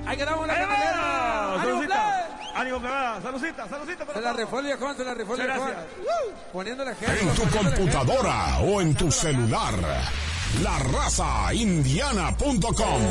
Ahí quedamos en la cartelera. ¡Ánimo, play! Ánimo, plebada. Saludcita. Se la rifó el viejón, poniéndole ejemplo. En tu computadora o en tu celular. LaRazaIndiana.com